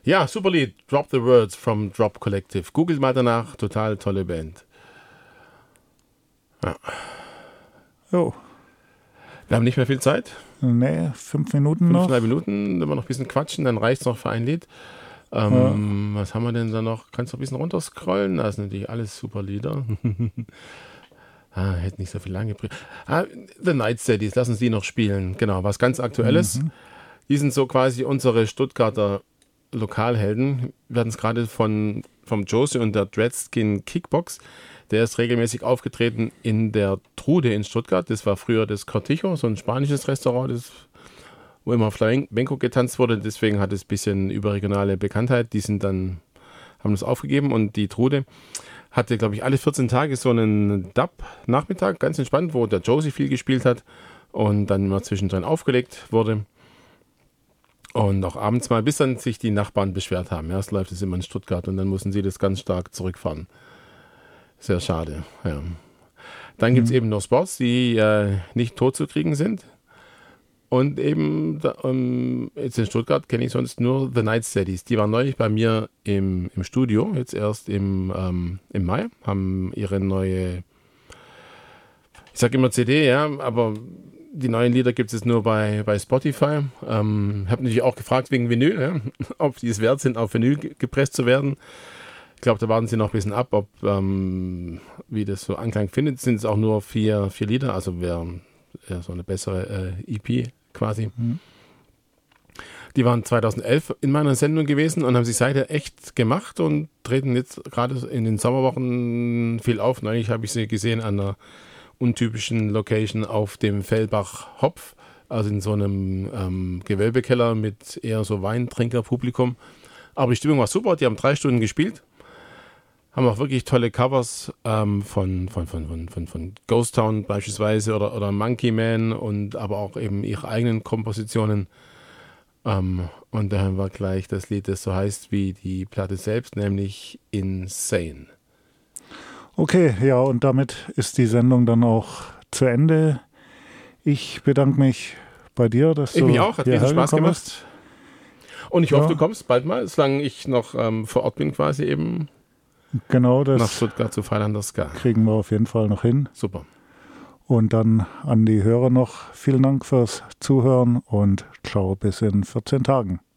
Ja, super Lied. Drop the Words from Drop Collective. Googelt mal danach. Total tolle Band. Ja. Jo. Wir haben nicht mehr viel Zeit. Nee, 5 Minuten noch. 5,5 Minuten. Wenn wir noch ein bisschen quatschen, dann reicht es noch für ein Lied. Was haben wir denn da noch? Kannst du ein bisschen runterscrollen? Das sind natürlich alles super Lieder. Hätte nicht so viel lange gebraucht. The Night Cities, lass uns die noch spielen. Genau, was ganz Aktuelles. Die sind so quasi unsere Stuttgarter Lokalhelden. Wir hatten es gerade vom Josie und der Dreadskin Kickbox. Der ist regelmäßig aufgetreten in der Trude in Stuttgart. Das war früher das Cortijo, so ein spanisches Restaurant, wo immer Flamenco getanzt wurde. Deswegen hat es ein bisschen überregionale Bekanntheit. Haben das aufgegeben und die Trude hatte, glaube ich, alle 14 Tage so einen Dub-Nachmittag, ganz entspannt, wo der Josie viel gespielt hat und dann immer zwischendrin aufgelegt wurde. Und auch abends mal, bis dann sich die Nachbarn beschwert haben. Erst läuft es immer in Stuttgart und dann mussten sie das ganz stark zurückfahren. Sehr schade, ja. Dann gibt es eben noch Spots, die nicht tot zu kriegen sind. Und eben jetzt in Stuttgart kenne ich sonst nur The Night Cities. Die waren neulich bei mir im Studio, jetzt erst im Mai, haben ihre neue, ich sage immer CD, ja, aber die neuen Lieder gibt es jetzt nur bei Spotify. Habe natürlich auch gefragt wegen Vinyl, ja, ob die es wert sind, auf Vinyl gepresst zu werden. Ich glaube, da warten sie noch ein bisschen ab, wie das so Anklang findet. Sind es auch nur 4 Lieder, also wäre so eine bessere EP quasi. Die waren 2011 in meiner Sendung gewesen und haben sich seither echt gemacht und treten jetzt gerade in den Sommerwochen viel auf. Neulich habe ich sie gesehen an einer untypischen Location auf dem Fellbach Hopf, also in so einem Gewölbekeller mit eher so Weintrinkerpublikum. Aber die Stimmung war super, die haben 3 Stunden gespielt. Haben auch wirklich tolle Covers von Ghost Town beispielsweise oder Monkey Man und aber auch eben ihre eigenen Kompositionen. Und da haben wir gleich das Lied, das so heißt wie die Platte selbst, nämlich Insane. Okay, ja, und damit ist die Sendung dann auch zu Ende. Ich bedanke mich bei dir, dass du mich auch, hat riesen Spaß gemacht. Und ich hoffe, du kommst bald mal, solange ich noch vor Ort bin quasi eben. Genau, das nach Stuttgart zu Feiern das Ska. Kriegen wir auf jeden Fall noch hin. Super. Und dann an die Hörer noch vielen Dank fürs Zuhören und ciao bis in 14 Tagen.